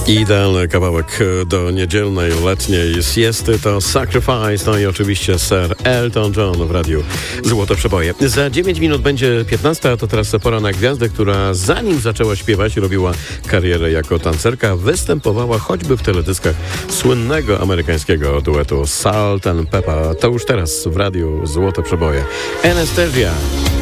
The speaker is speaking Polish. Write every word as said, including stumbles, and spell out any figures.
Idealny kawałek do niedzielnej, letniej siesty to Sacrifice, no i oczywiście Sir Elton John w radiu Złote Przeboje. Za dziewięć minut będzie piętnasta, a to teraz pora na gwiazdę, która zanim zaczęła śpiewać, robiła karierę jako tancerka, występowała choćby w teledyskach słynnego amerykańskiego duetu Salt and Pepper. To już teraz w radiu Złote Przeboje. Anastasia.